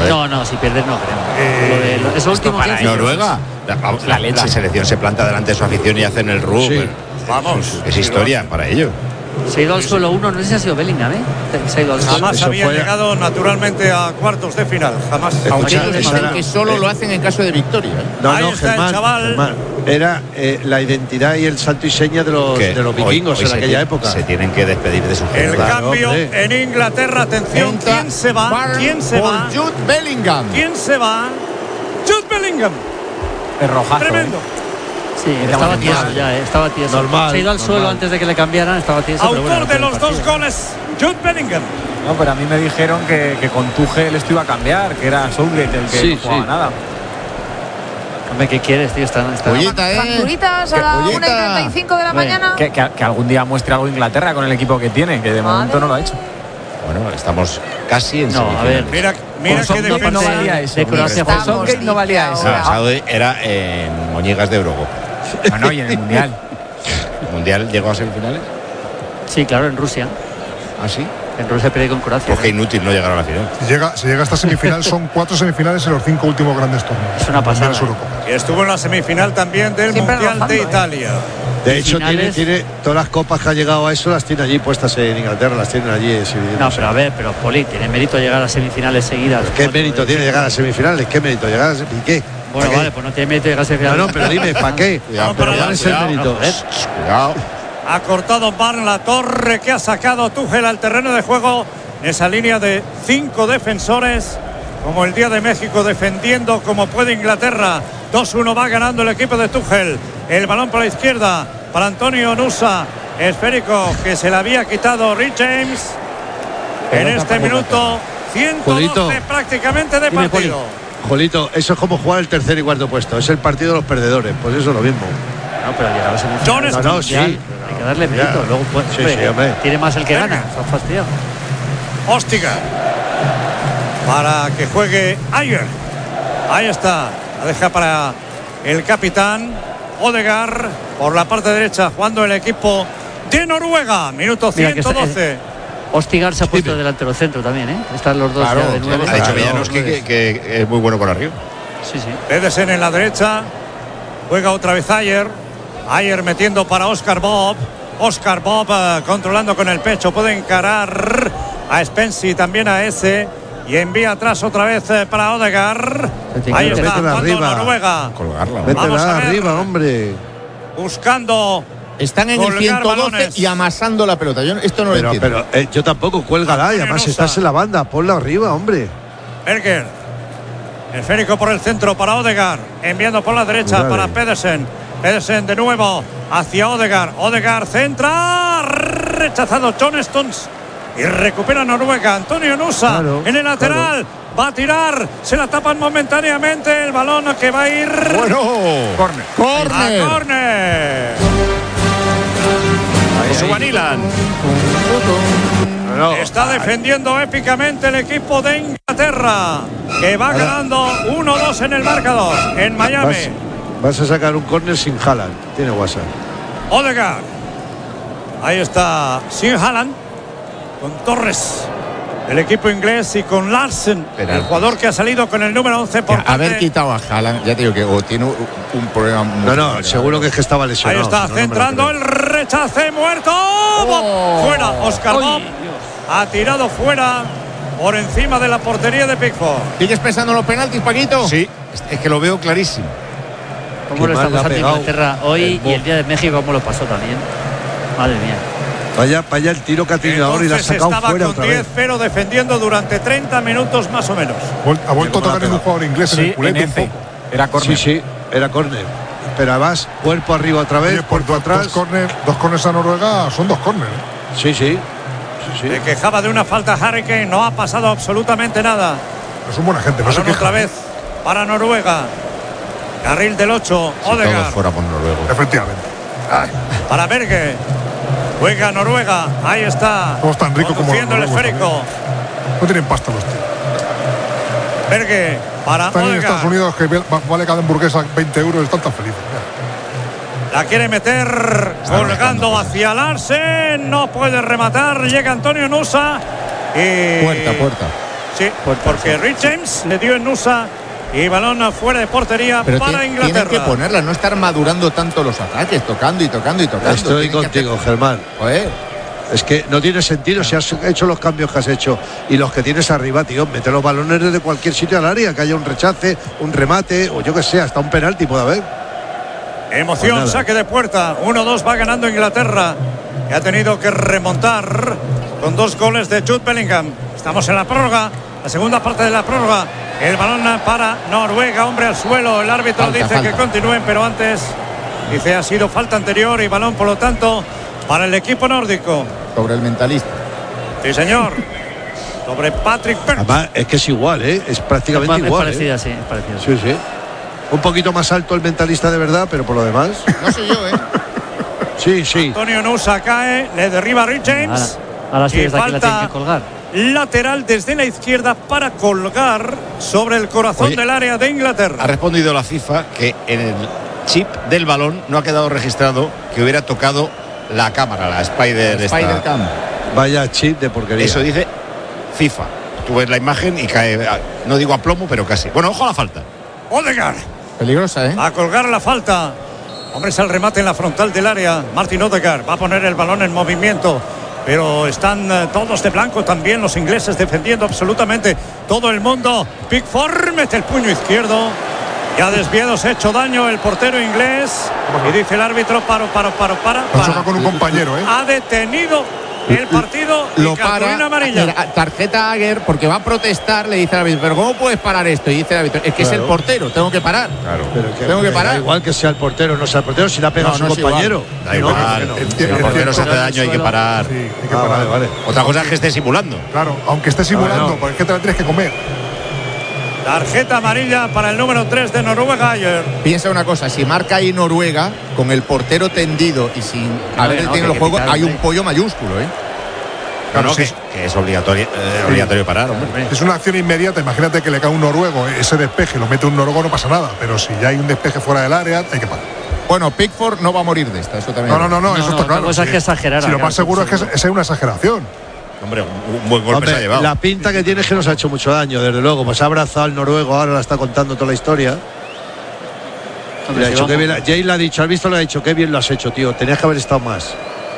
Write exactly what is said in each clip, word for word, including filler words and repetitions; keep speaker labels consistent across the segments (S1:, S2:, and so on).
S1: No, no, si pierdes no creo. Eh, lo de, lo, eso último
S2: para
S1: que
S2: Noruega, la, la, la leche. La selección se planta delante de su afición y hacen el rub. Sí. Vamos. Es, es historia sí, para ellos.
S1: Se ha ido al suelo uno, no sé si ha sido Bellingham, ¿eh? Se ha ido al suelo.
S3: Jamás había fue... llegado naturalmente a cuartos de final, jamás.
S4: Aunque ellos dicen que solo eh, lo hacen en caso de victoria. ¿eh?
S5: No,
S3: Ahí
S5: no,
S3: está
S5: Germán,
S3: el chaval.
S5: Germán. Era eh, la identidad y el salto y seña de los, de los vikingos hoy, hoy en aquella
S2: se,
S5: época.
S2: Se tienen que despedir de su
S3: gente. El claro, cambio hombre. En Inglaterra, atención, Entra ¿quién se va? Barn ¿Quién se va?
S4: Jude Bellingham.
S3: ¿Quién se va? Jude Bellingham.
S4: Es rojazo.
S3: Tremendo.
S4: ¿eh?
S1: Sí, estaba tieso ya, eh, estaba tieso.
S5: Normal,
S1: se ha ido al
S5: normal.
S1: suelo antes de que le cambiaran, estaba tieso.
S3: Autor
S1: pero bueno,
S3: de los
S1: partido.
S3: dos goles, Jude Bellingham.
S6: No, pero a mí me dijeron que, que con Tuchel esto iba a cambiar, que era Southgate el que
S5: sí,
S6: no jugaba
S5: sí.
S6: nada.
S1: Hombre, ¿qué quieres, tío? Está, está...
S4: Pollita, ¿eh?
S7: Facturitas a la una y treinta y cinco de la
S1: Bueno,
S7: mañana.
S6: Que, que, que algún día muestre algo Inglaterra con el equipo que tiene, que de
S7: Madre.
S6: momento no lo ha hecho.
S2: Bueno, estamos casi en
S1: No, a ver.
S3: Mira, mira
S6: Con
S3: que
S6: Southgate no
S3: defensa.
S6: valía eso.
S1: De Croacia
S6: Con Southgate no valía eso.
S2: Ah, era en Moñigas de Eurocopa.
S6: No, no, y en el Mundial.
S2: ¿El Mundial llegó a semifinales?
S1: Sí, claro, en Rusia.
S2: ¿Ah, sí?
S1: En Rusia perdió con Croacia.
S2: Pues que inútil no llegar a la final.
S8: Si llega, si llega a esta semifinal, son cuatro semifinales en los cinco últimos grandes torneos.
S1: Es una pasada.
S3: Y estuvo en la semifinal también del
S7: Siempre
S3: Mundial
S7: rozando,
S3: de
S7: ¿eh?
S3: Italia.
S5: De hecho,
S1: finales...
S5: tiene, tiene todas las copas que ha llegado a eso, las tiene allí puestas en Inglaterra, las tienen allí exhibidas.
S1: No, pero a ver, pero Poli, tiene mérito llegar a semifinales seguidas.
S5: ¿Qué mérito tiene llegar a semifinales? ¿Qué mérito llegar a semifinales? ¿Y qué?
S1: Bueno, vale, pues no tiene mérito llegar a semifinales.
S5: No, no, pero dime, ¿para qué?
S2: Cuidado,
S5: pero
S3: cuidado,
S5: ¿cuál es el mérito?
S2: Cuidado.
S3: Ha cortado Barn la torre que ha sacado Tuchel al terreno de juego. Esa línea de cinco defensores, como el día de México, defendiendo como puede Inglaterra. dos uno va ganando el equipo de Tuchel. El balón por la izquierda para Antonio Nusa. Esférico que se le había quitado Rich James. En este minuto ciento doce
S5: Jolito.
S3: prácticamente de
S1: Dime,
S3: partido.
S5: Jolito, eso es como jugar el tercer y cuarto puesto. Es el partido de los perdedores. Pues eso es lo mismo.
S1: No, pero llegar a semifinales.
S3: John
S5: No, no, sí.
S1: Hay que darle mérito.
S5: Ya.
S1: Luego, pues,
S5: Sí,
S1: hombre,
S5: sí, hombre.
S1: tiene más el que
S3: Venga.
S1: gana. Se ha fastidiado.
S3: Hóstiga para que juegue Ayer. Ahí está, la deja para el capitán Odegaard por la parte derecha, jugando el equipo de Noruega. Minuto
S1: Mira que
S3: ciento doce.
S1: está, eh, Ostigar se ha puesto delantero centro también, ¿eh? Están los dos
S2: Claro,
S1: ya de nueve.
S2: ha dicho
S5: Claro,
S2: Villanovsky que, que es muy bueno por arriba.
S1: Sí, sí.
S3: Pedersen en la derecha, juega otra vez Ayer. Ayer metiendo para Oscar Bob. Oscar Bob uh, controlando con el pecho, puede encarar a Spence y también a ese. Y envía atrás otra vez eh, para Odegaard. Ahí está, jugando
S5: arriba.
S3: Noruega.
S2: Colgarla.
S3: Vamos a
S5: Métela
S3: ver.
S5: arriba, hombre.
S3: Buscando.
S4: Están en el
S3: Colgar
S4: ciento doce
S3: balones.
S4: y amasando la pelota. Yo esto no lo
S5: Pero,
S4: entiendo.
S5: pero eh, yo tampoco, cuélgala. Y además
S3: Nusa.
S5: estás en la banda. Ponla arriba, hombre.
S3: Berger. Esférico por el centro para Odegaard. Enviando por la derecha
S5: Dale.
S3: para Pedersen. Pedersen de nuevo hacia Odegaard. Odegaard centra. Rechazado John Stones. Y recupera Noruega. Antonio Nusa
S5: Claro,
S3: en el lateral. Va a tirar. Se la tapan momentáneamente. El balón que va a ir.
S2: Bueno.
S6: Corner.
S4: ¡Corner!
S3: A córner.
S2: Subanilan.
S5: No, no.
S3: Está defendiendo épicamente el equipo de Inglaterra, que va ganando uno dos en el marcador en Miami.
S5: Vas, vas a sacar un córner sin Haaland. Tiene WhatsApp.
S3: Odegaard. Ahí está sin Haaland, con Torres, el equipo inglés, y con Larsen,
S2: Penaltis.
S3: el jugador que ha salido con el número once por
S4: Haber
S3: parte.
S4: quitado a Haaland, ya te digo que o tiene un, un problema muy
S5: No, no,
S4: grave.
S5: seguro que es que estaba
S3: Ahí
S5: lesionado.
S3: está,
S5: si no, no me lo
S3: centrando
S5: creo.
S3: el rechace muerto.
S4: Oh.
S3: Bob, fuera, Oscar
S1: Uy,
S3: Bob ha tirado fuera por encima de la portería de Pickford.
S4: ¿Sigues pensando en los penaltis, Paquito?
S2: Sí, es que lo veo clarísimo.
S1: ¿Cómo
S5: Qué
S1: lo
S5: mal
S1: está
S5: le ha
S1: pasando
S5: pegado
S1: Inglaterra hoy
S5: el
S1: y
S5: Bob.
S1: el día de México? ¿Cómo lo pasó también? Madre mía.
S5: Vaya, vaya el tiro que ha tenido ahora y la ha
S3: Entonces
S5: sacado
S3: estaba
S5: fuera
S3: con
S5: otra
S3: diez
S5: vez.
S3: cero defendiendo durante treinta minutos más o menos.
S8: Vuel- Ha vuelto a
S5: Qué mal
S8: tocar
S5: ha
S8: en un
S5: pegado.
S8: jugador inglés en
S6: Sí,
S8: el culete
S6: en
S8: un
S6: F.
S8: poco.
S6: Era corner.
S5: Sí, sí, era córner. Pero además, cuerpo arriba otra vez,
S8: Oye, por
S5: cuerpo
S8: dos,
S5: atrás.
S8: dos corners, dos corners a Noruega son dos corners.
S5: Sí, sí. sí, sí.
S3: Se quejaba de una falta Harry Kane, no ha pasado absolutamente nada.
S8: Es un buena gente, no se
S3: Balón
S8: queja.
S3: otra vez para Noruega. Carril del ocho,
S2: Si todos
S3: Odegaard
S2: fuera por Noruego.
S8: Efectivamente.
S3: para Berge. Juega Noruega, ahí está.
S8: Todos tan ricos como
S3: conduciendo el
S8: los noruegos
S3: esférico.
S8: No tienen pasta los tíos.
S3: Berge para
S8: Están en Estados
S3: Odegaard.
S8: Unidos que va- vale cada hamburguesa veinte euros y están tan felices. Ya.
S3: La quiere meter colgando hacia Larsen. No puede rematar. Llega Antonio Nusa. Y
S4: Puerta, puerta.
S3: Sí, puerta, porque sí. Rich James le dio en Nusa y balón fuera de portería
S4: pero
S3: para
S4: tiene,
S3: Inglaterra.
S4: Tienen que ponerla, no estar madurando tanto los ataques, tocando y tocando y tocando.
S5: Estoy contigo, hacer... Germán.
S4: Joder.
S5: Es que no tiene sentido si has hecho los cambios que has hecho y los que tienes arriba, tío. Mete los balones desde cualquier sitio al área, que haya un rechace, un remate o yo que sé, hasta un penalti puede haber.
S3: Emoción, pues saque de puerta. uno dos va ganando Inglaterra. Que ha tenido que remontar con dos goles de Jude Bellingham. Estamos en la prórroga, la segunda parte de la prórroga. El balón para Noruega, hombre al suelo. El árbitro falta, dice falta. que continúen, pero antes dice ha sido falta anterior y balón, por lo tanto, para el equipo nórdico.
S4: Sobre el mentalista.
S3: Sí, señor. Sobre Patrick Berg.
S5: Además, es que es igual, ¿eh? Es prácticamente
S1: es, es
S5: igual.
S1: Parecida,
S5: ¿eh?
S1: sí, es parecida.
S5: Sí, sí. Un poquito más alto el mentalista de verdad, pero por lo demás.
S4: No soy yo, ¿eh?
S5: Sí, sí.
S3: Antonio Nusa cae, le derriba a Rich James.
S1: Ahora, ahora sí,
S3: y
S1: desde aquí la tienen
S3: falta
S1: que colgar.
S3: Lateral desde la izquierda para colgar sobre el corazón Oye, del área de Inglaterra.
S2: Ha respondido la FIFA que en el chip del balón no ha quedado registrado que hubiera tocado la cámara, la Spider,
S4: la Spider Cam.
S5: Vaya chip de porquería.
S2: Eso dice FIFA. Tú ves la imagen y cae, no digo a plomo, pero casi. Bueno, ojo a la falta.
S3: Odegaard.
S4: Peligrosa, ¿eh?
S3: A colgar la falta. Hombre, es el remate en la frontal del área. Martin Odegaard va a poner el balón en movimiento. Pero están uh, todos de blanco también los ingleses defendiendo absolutamente todo el mundo. Pickford mete el puño izquierdo. Ya desviado, se ha hecho daño el portero inglés. Y dice el árbitro, paro, paro, paro, para. para.
S8: Con un compañero, ¿eh?
S3: Ha detenido el partido
S4: lo
S3: y cartulina amarilla.
S4: Tarjeta Aguer porque va a protestar, le dice al árbitro, pero ¿cómo puedes parar esto? Y dice el árbitro, es que claro. es el portero, tengo que parar.
S2: Claro.
S5: Pero que,
S4: tengo que parar.
S5: Da igual que sea el portero, no sea el portero, si le ha pegado
S4: no,
S5: a su
S4: no
S5: compañero.
S2: Da igual. Da igual. No, el, el, el portero se hace daño, hay que parar.
S8: Sí, hay que
S5: ah,
S8: parar.
S5: Vale, vale.
S2: Otra cosa es que esté simulando.
S8: Claro, aunque esté simulando, ah, no. porque es que te la tienes que comer.
S3: Tarjeta amarilla para el número tres de Noruega ayer.
S4: Piensa una cosa, si marca ahí Noruega con el portero tendido y sin
S1: no,
S4: haber
S1: no,
S4: tenido los juegos, hay un pollo mayúsculo, ¿eh?
S2: Claro, no, que, que es obligatorio, eh, sí. obligatorio parar, hombre.
S8: Es una acción inmediata. Imagínate que le cae un noruego, ese despeje, lo mete un noruego, no pasa nada. Pero si ya hay un despeje fuera del área, hay que parar.
S4: Bueno, Pickford no va a morir de esta, eso también.
S8: No, no, no, no,
S1: no
S8: eso
S1: no,
S8: está claro.
S1: Cosa
S8: sí.
S1: es que exagerar.
S8: Si lo más seguro es que esa es una exageración.
S2: Hombre, un, un buen golpe
S5: Hombre,
S2: se ha llevado.
S5: La pinta que tiene es que nos ha hecho mucho daño, desde luego. Pues ha abrazado al noruego, ahora la está contando toda la historia. Hombre, le ha dicho que bien, Jay le ha dicho, al visto le ha dicho, qué bien lo has hecho, tío. Tenías que haber estado más.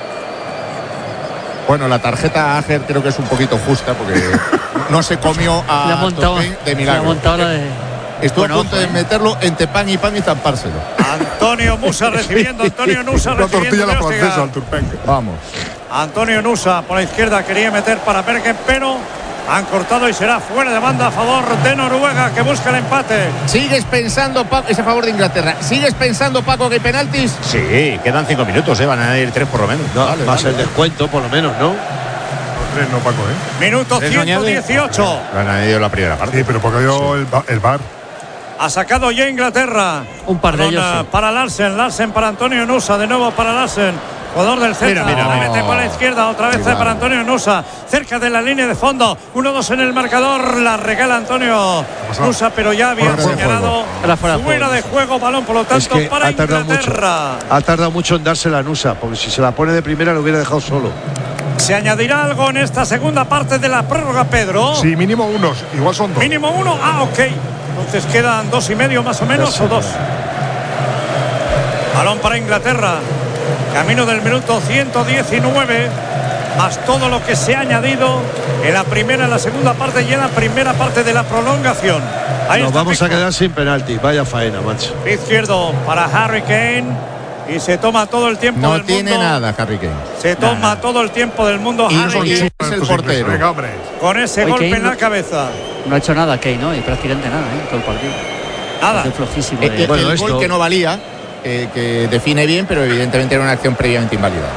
S4: Bueno, la tarjeta a Ager creo que es un poquito justa porque no se comió a Topping de milagro.
S1: De...
S4: Estuvo
S1: bueno,
S4: a punto de meterlo entre pan y pan y zampárselo.
S3: Antonio Nusa recibiendo, Antonio Nusa
S8: la
S3: recibiendo.
S8: La tortilla la francesa al Turpen.
S4: Vamos.
S3: Antonio Nusa por la izquierda quería meter para Bergen, pero han cortado y será fuera de banda a favor de Noruega, que busca el empate.
S4: ¿Sigues pensando, Paco, es a favor de Inglaterra? ¿Sigues pensando, Paco, que hay penaltis?
S2: Sí, quedan cinco minutos, ¿eh? Van a ir tres por lo menos.
S5: No,
S2: vale,
S5: más
S2: vale,
S5: el descuento, por lo menos, ¿no?
S8: Tres no, Paco, ¿eh?
S3: Minuto ciento dieciocho.
S2: Lo han añadido la primera parte.
S8: Sí, pero porque dio sí. el, el V A R.
S3: Ha sacado ya Inglaterra.
S1: Un par de ellos. Sí.
S3: Para Larsen, Larsen para Antonio Nusa, de nuevo para Larsen. Jugador del centro, mira, mira, mira. Mete por la izquierda, otra vez mira. para Antonio Nusa, cerca de la línea de fondo, uno dos en el marcador, la regala Antonio Nusa, pero ya había fuera señalado fuera, fuera, fuera de juego, balón, por lo tanto, es que para
S5: ha tardado
S3: Inglaterra.
S5: Mucho, ha tardado mucho en dársela a Nusa, porque si se la pone de primera lo hubiera dejado solo.
S3: ¿Se añadirá algo en esta segunda parte de la prórroga, Pedro?
S8: Sí, mínimo unos, igual son dos.
S3: Mínimo uno, ah, ok. Entonces quedan dos y medio más o menos, sí, o dos. Balón para Inglaterra. Camino del minuto ciento diecinueve, más todo lo que se ha añadido en la primera, en la segunda parte y en la primera parte de la prolongación.
S5: Ahí Nos vamos Pickford. a quedar sin penalti. Vaya faena, macho.
S3: Izquierdo para Harry Kane y se toma todo el tiempo
S4: no
S3: del mundo.
S4: No tiene nada, Harry Kane.
S3: Se toma
S4: nada.
S3: todo el tiempo del mundo.
S4: Y
S3: Harry
S4: Kane es el portero.
S8: Venga, hombre.
S3: Con ese Hoy golpe Kane en la cabeza.
S1: No ha hecho nada Kane, ¿no? Y prácticamente nada, ¿eh? Todo el partido.
S3: Nada.
S1: Es flojísimo.
S4: Eh,
S1: de...
S4: el
S5: bueno,
S4: el
S5: esto...
S4: gol que no valía. Que, que define bien, pero evidentemente era una acción previamente inválida.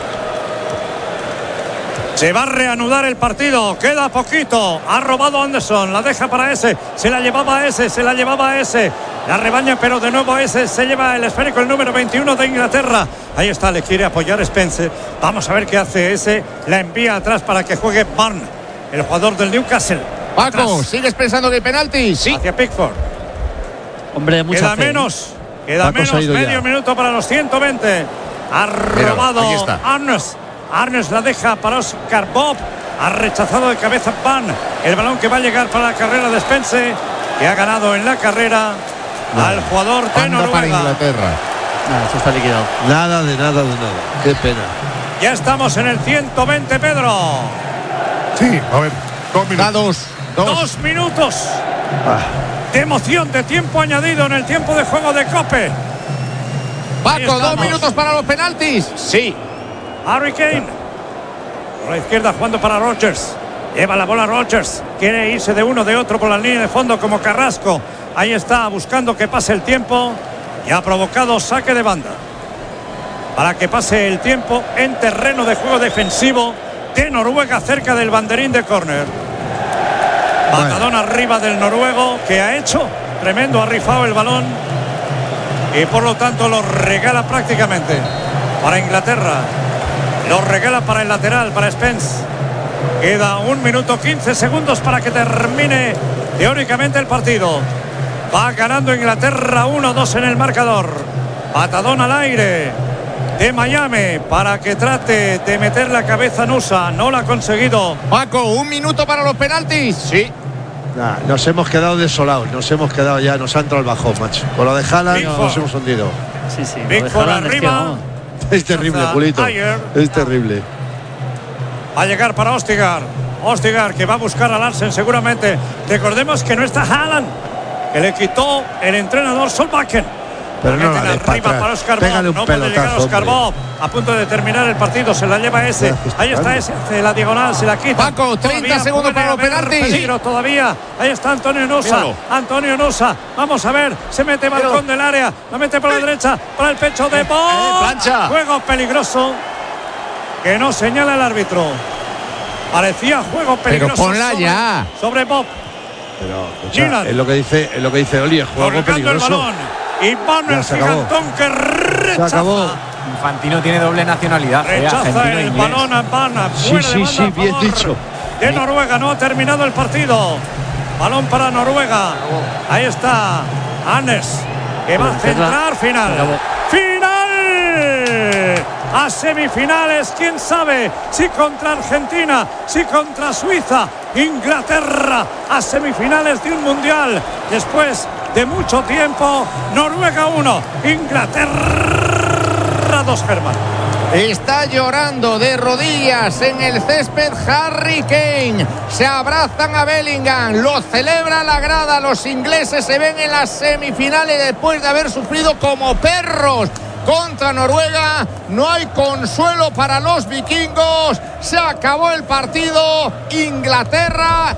S3: Se va a reanudar el partido, queda poquito. Ha robado Anderson, la deja para ese, se la llevaba a ese, se la llevaba a ese. La rebaña, pero de nuevo ese se lleva el esférico, el número veintiuno de Inglaterra. Ahí está, le quiere apoyar Spencer. Vamos a ver qué hace ese. La envía atrás para que juegue Barn, el jugador del Newcastle.
S4: Paco,
S3: atrás.
S4: ¿sigues pensando que hay penaltis?
S3: Sí. Hacia Pickford.
S1: Hombre, de mucha
S3: Queda
S1: fe.
S3: menos. Queda
S5: Paco
S3: menos medio
S5: ya.
S3: minuto para los ciento veinte. Ha
S2: Mira,
S3: robado
S2: aquí está.
S3: Arnes. Arnes la deja para Oscar Bob. Ha rechazado de cabeza Pan. El balón que va a llegar para la carrera de Spence, que ha ganado en la carrera no. al jugador de
S4: Panda
S3: Noruega.
S4: Para Inglaterra.
S1: Nada, esto está liquidado.
S5: Nada de nada de nada. Qué pena.
S3: Ya estamos en el ciento veinte, Pedro.
S8: Sí, a ver, dos minutos.
S4: Dos, dos.
S3: Dos minutos
S5: Ah.
S3: de emoción, de tiempo añadido en el tiempo de juego de Cope.
S4: Paco, dos minutos para los penaltis.
S2: Sí.
S3: Harry Kane. Por la izquierda jugando para Rodgers. Lleva la bola Rodgers. Quiere irse de uno de otro por la línea de fondo como Carrasco. Ahí está buscando que pase el tiempo. Y ha provocado saque de banda. Para que pase el tiempo en terreno de juego defensivo de Noruega cerca del banderín de córner. Patadón arriba del noruego que ha hecho. Tremendo, ha rifado el balón. Y por lo tanto lo regala prácticamente para Inglaterra. Lo regala para el lateral, para Spence. Queda un minuto quince segundos para que termine teóricamente el partido. Va ganando Inglaterra uno dos en el marcador. Patadón al aire de Miami para que trate de meter la cabeza en U S A. No lo ha conseguido.
S4: Paco, un minuto para los penaltis.
S2: Sí.
S5: Nah, nos hemos quedado desolados, nos hemos quedado ya, nos ha entrado el bajón, macho. Con lo de Haaland nos hemos hundido.
S1: Sí, sí.
S3: Pickford arriba.
S5: Es terrible, Pulito. Es terrible.
S3: Va a llegar para Ostigar. Ostigar que va a buscar a Larsen seguramente. Recordemos que no está Haaland, que le quitó el entrenador Solbakken.
S5: Pero no la
S3: arriba
S5: para,
S3: para Oscar
S5: pégale
S3: Bob.
S5: un
S3: No puede llegar
S5: pelotazo,
S3: Oscar
S5: hombre.
S3: Bob. A punto de terminar el partido. Se la lleva ese. Ahí está ese. Hace la diagonal. Se la quita.
S4: Paco, treinta
S3: Todavía
S4: segundos
S3: puede
S4: para los
S3: haber
S4: penaltis.
S3: peligro todavía. Ahí está Antonio Nusa.
S2: Míralo.
S3: Antonio Nusa. Vamos a ver. Se mete balcón del área. La mete por la derecha. Para el pecho de Bob.
S2: Eh, plancha.
S3: Juego peligroso que no señala el árbitro. Parecía juego peligroso.
S4: Pero ponla
S3: sobre,
S4: ya.
S3: sobre Bob.
S5: Pero, escucha,
S3: Gillan.
S5: es lo que dice, es lo que dice Oli, es juego
S3: Colgando el
S5: peligroso.
S3: balón. Y Van el
S5: Ya se acabó.
S3: gigantón que rechaza.
S5: Se acabó.
S6: Infantino tiene doble nacionalidad. eh,
S3: Rechaza
S6: argentino e
S3: el
S6: inglés.
S3: balón a Van.
S5: Sí,
S3: Fuera de
S5: sí,
S3: banda
S5: sí,
S3: a
S5: bien
S3: favor
S5: dicho.
S3: de Noruega. No ha terminado el partido. Balón para Noruega. Ahí está Anders, que va a centrar. Final. Final. A semifinales, quién sabe si contra Argentina, si contra Suiza. Inglaterra a semifinales de un mundial después de mucho tiempo. Noruega uno, Inglaterra dos, Germán.
S4: Está llorando de rodillas en el césped Harry Kane. Se abrazan a Bellingham. Lo celebra la grada. Los ingleses se ven en las semifinales después de haber sufrido como perros contra Noruega. No hay consuelo para los vikingos. Se acabó el partido. Inglaterra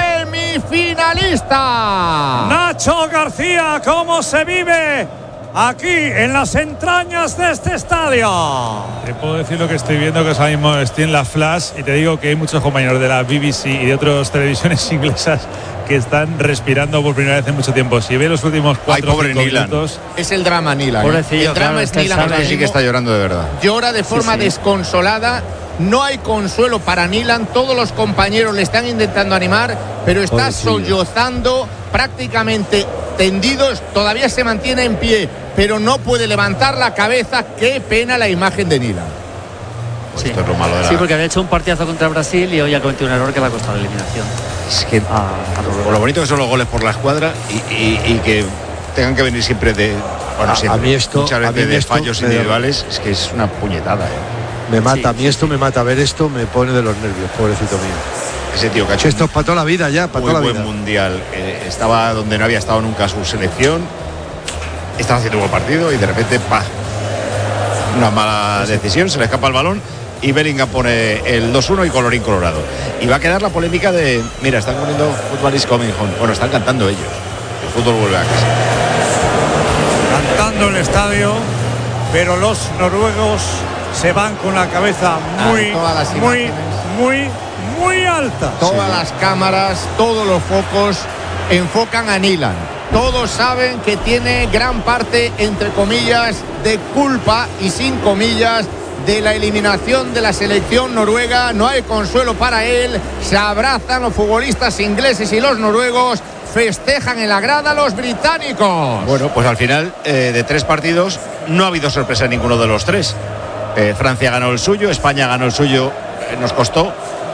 S4: semifinalista.
S3: Nacho García, ¿cómo se vive aquí en las entrañas de este estadio?
S9: Te puedo decir lo que estoy viendo, que ahora mismo estoy en la Flash, y te digo que hay muchos compañeros de la B B C y de otras televisiones inglesas que están respirando por primera vez en mucho tiempo. Si ve los últimos cuatro
S2: Ay, pobre
S9: cinco
S2: Nilan.
S9: minutos,
S4: Es el drama Nilan.
S1: Pobrecillo,
S4: El drama
S1: claro,
S4: es
S1: es que
S4: Nilan.
S1: sabe-
S4: ahora
S2: Sí que
S4: mismo.
S2: está llorando de verdad.
S4: Llora de forma
S1: sí.
S4: desconsolada. No hay consuelo para Nilan. Todos los compañeros le están intentando animar, pero está
S5: Pobrecillo.
S4: sollozando, prácticamente tendidos. Todavía se mantiene en pie, pero no puede levantar la cabeza. Qué pena la imagen de Nilan.
S2: Pues
S1: Sí.
S2: esto es lo malo de la...
S1: Sí, porque había hecho un partidazo contra Brasil y hoy ha cometido un error que le ha costado la eliminación.
S2: Es que
S1: A, a Noruega.
S2: por lo bonito que son los goles por la escuadra y, y- y que tengan que venir siempre de... Bueno,
S5: A-
S2: siempre,
S5: a mí esto-
S2: muchas
S5: a
S2: veces
S5: mí
S2: de
S5: esto
S2: fallos
S5: me da-
S2: individuales, es que es una puñetada, ¿eh?
S5: Me mata, a
S1: Sí,
S5: mí esto me mata. Ver esto me pone de los nervios, pobrecito mío.
S2: Ese tío que ha hecho
S5: Esto es para toda la vida ya, para
S2: muy
S5: toda la
S2: buen
S5: vida.
S2: mundial. Eh, estaba donde no había estado nunca su selección. Estaba haciendo un buen partido y de repente, ¡pah! Una mala decisión, se le escapa el balón y Bellingham pone el dos uno y colorín colorado. Y va a quedar la polémica de, mira, están poniendo Football is coming home. Bueno, están cantando ellos. El fútbol vuelve a casa.
S3: Cantando el estadio, pero los noruegos se van con la cabeza muy,
S4: Ah, todas las
S3: muy,
S4: imágenes.
S3: muy, muy alta.
S4: Todas las cámaras, todos los focos enfocan a Nilan. Todos saben que tiene gran parte, entre comillas, de culpa y sin comillas, de la eliminación de la selección noruega. No hay consuelo para él. Se abrazan los futbolistas ingleses y los noruegos. Festejan en la grada los británicos.
S2: Bueno, pues al final eh, de tres partidos no ha habido sorpresa en ninguno de los tres. Eh, Francia ganó el suyo, España ganó el suyo, eh, nos costó.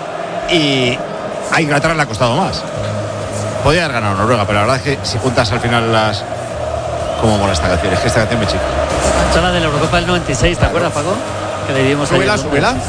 S2: y a Inglaterra le ha costado más. Podría haber ganado Noruega, pero la verdad es que si juntas al final las... ¿Cómo mola esta canción? Es que esta canción me chica.
S1: Esta la de la Eurocopa del noventa y seis, ¿te acuerdas, Paco? Que le dimos
S4: Súbela,
S1: ayer, ¿no?
S4: súbela.
S1: Sí, sí.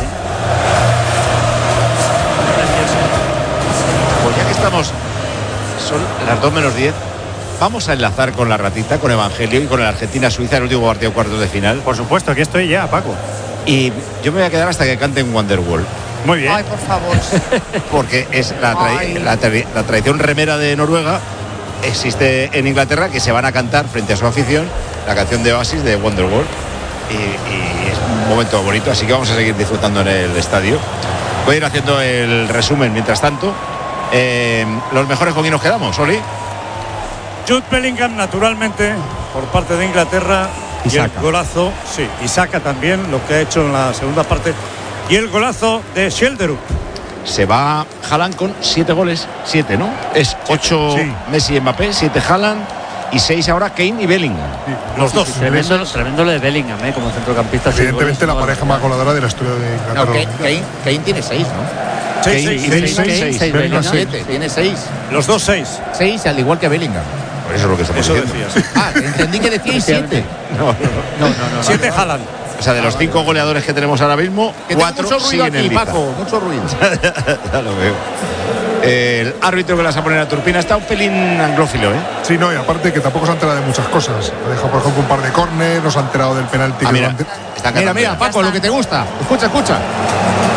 S2: Pues ya que estamos, son las dos menos diez, vamos a enlazar con la ratita, con Evangelio y con el Argentina-Suiza, el último partido cuartos de final.
S6: Por supuesto, aquí estoy ya, Paco.
S2: Y yo me voy a quedar hasta que canten Wonderwall.
S6: Muy bien.
S7: Ay, por favor.
S2: Porque es la, tra
S7: Ay.
S2: la, tra la tradición remera de Noruega. Existe en Inglaterra, que se van a cantar frente a su afición la canción de Oasis de Wonderwall. Y, y es un momento bonito, así que vamos a seguir disfrutando en el estadio. Voy a ir haciendo el resumen mientras tanto. Eh, los mejores con quién nos quedamos, Oli.
S3: Jude Bellingham, naturalmente, por parte de Inglaterra.
S6: Y
S3: Y, el
S6: Saka.
S3: golazo, sí, y Saka también, lo que ha hecho en la segunda parte. Y el golazo de Schjelderup.
S2: Se va Haaland con siete goles, siete, ¿no? Es ocho
S8: sí.
S2: Messi y Mbappé, siete Haaland y seis ahora Kane y Bellingham.
S3: Los dos.
S1: Tremendo, tremendo lo de Bellingham, ¿eh? Como centrocampista. seis
S8: Evidentemente
S1: goles,
S8: la
S1: no,
S8: pareja
S1: no,
S8: más goleadora de la historia de
S4: No,
S8: Inglaterra.
S4: Kane, Kane- Kane tiene seis, ¿no?
S3: Seis,
S2: Kane
S3: seis,
S2: y
S3: seis,
S2: Bellingham,
S3: seis.
S2: seis.
S1: seis
S8: Bellingham,
S1: Bellingham.
S8: seis.
S4: Siete, tiene seis.
S3: Los dos seis.
S4: Seis, al igual que Bellingham.
S2: Por eso es lo que estamos
S3: Eso
S2: diciendo.
S3: decías.
S4: Ah, entendí que decíais siete.
S2: No, no, no.
S1: No, no, no.
S3: Siete Haaland.
S2: O sea, de los cinco goleadores que tenemos ahora mismo,
S4: Que tengo
S2: cuatro
S4: mucho ruido
S2: siguen en
S4: aquí,
S2: lista.
S4: Paco, mucho ruido.
S2: Ya lo veo. El árbitro que las va a poner a Turpina está un pelín anglófilo, ¿eh?
S8: Sí, no, y aparte que tampoco se ha enterado de muchas cosas. Ha dejado, por ejemplo, un par de córner, no se ha enterado del penalti.
S2: Ah,
S8: que
S2: mira,
S8: lo han-
S2: está
S4: Mira,
S2: cantando.
S4: mira, Paco, lo que te gusta. Escucha, escucha.